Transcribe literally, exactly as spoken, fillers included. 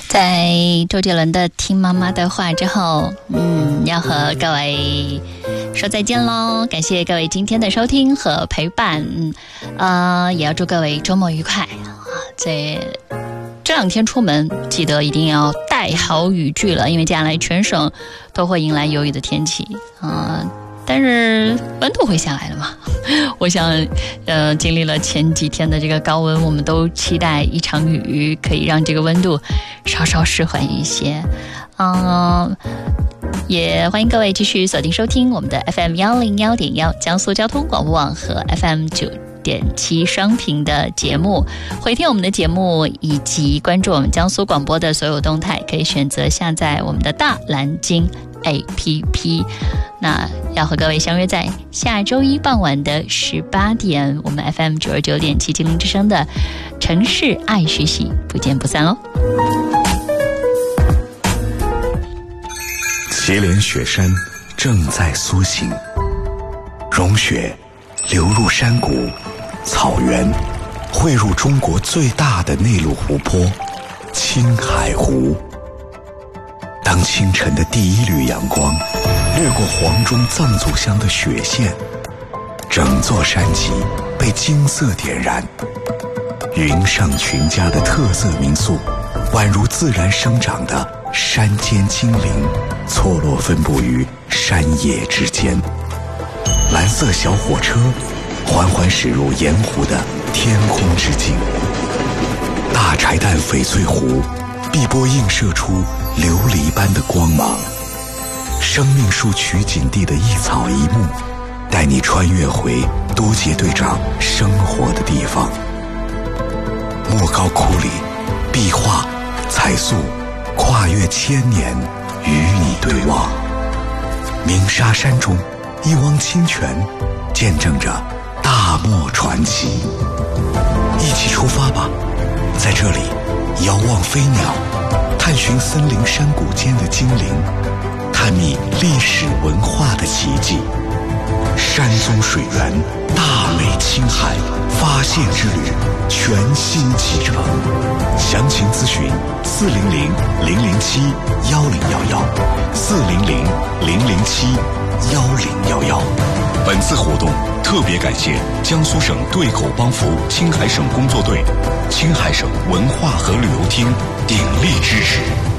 在周杰伦的《听妈妈的话》之后，嗯，要和各位说再见喽。感谢各位今天的收听和陪伴，嗯，呃，也要祝各位周末愉快啊！这这两天出门记得一定要带好雨具了，因为接下来全省都会迎来有雨的天气啊。呃但是温度会下来的嘛？我想，呃，经历了前几天的这个高温，我们都期待一场雨可以让这个温度稍稍释缓一些。嗯，也欢迎各位继续锁定收听我们的 F M 幺零幺点幺江苏交通广播网和 F M 九点七双频的节目，回听我们的节目以及关注我们江苏广播的所有动态，可以选择下载我们的大蓝鲸 A P P。那要和各位相约在下周一傍晚的十八点，我们 F M 九十九点七吉林之声的城市爱学习，不见不散喽。 祁连雪山正在苏醒，融雪流入山谷、草原，汇入中国最大的内陆湖泊青海湖。当清晨的第一缕阳光掠过黄钟藏族乡的雪线，整座山脊被金色点燃。云上群家的特色民宿，宛如自然生长的山间精灵，错落分布于山野之间。蓝色小火车缓缓驶入盐湖的天空之境，大柴旦翡翠湖碧波映射出琉璃般的光芒。生命树取景地的一草一木，带你穿越回都杰队长生活的地方。莫高窟里，壁画彩塑跨越千年，与你对望。鸣沙山中，一汪清泉见证着大漠传奇。一起出发吧，在这里遥望飞鸟，探寻森林山谷间的精灵，探秘历史文化的奇迹。山宗水源，大美青海，发现之旅全新启程。详情咨询四零零零零七幺零幺幺，四零零零零七幺零幺幺。本次活动特别感谢江苏省对口帮扶青海省工作队、青海省文化和旅游厅鼎力支持。